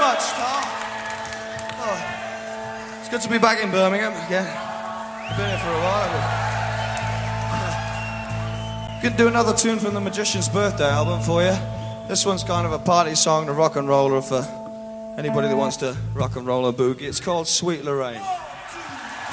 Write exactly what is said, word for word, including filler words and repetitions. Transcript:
much, Tom. Oh, it's good to be back in Birmingham again. I've been here for a while. I'm going to do another tune from the Magician's Birthday album for you. This one's kind of a party song, a rock and roller for anybody that wants to rock and roll a boogie. It's called Sweet Lorraine.